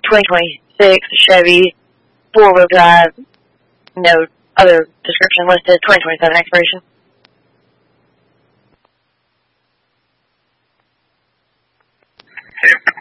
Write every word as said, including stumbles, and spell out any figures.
twenty twenty-six Chevy, four-wheel drive, no other description listed, twenty twenty-seven expiration. Okay.